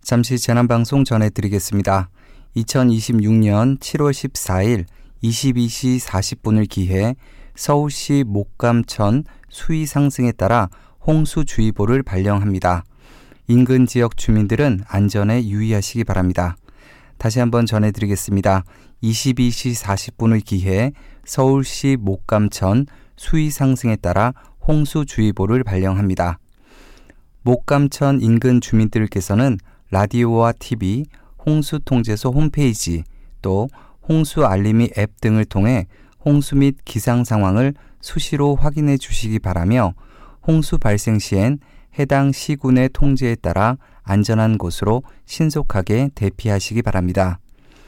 잠시 재난방송 전해드리겠습니다. 2026년 7월 14일 22시 40분을 기해 서울시 목감천 수위 상승에 따라 홍수주의보를 발령합니다. 인근 지역 주민들은 안전에 유의하시기 바랍니다. 다시 한번 전해드리겠습니다. 22시 40분을 기해 서울시 목감천 수위 상승에 따라 홍수주의보를 발령합니다. 목감천 인근 주민들께서는 라디오와 TV, 홍수통제소 홈페이지, 또 홍수 알림이 앱 등을 통해 홍수 및 기상 상황을 수시로 확인해 주시기 바라며 홍수 발생 시엔 해당 시군의 통제에 따라 안전한 곳으로 신속하게 대피하시기 바랍니다.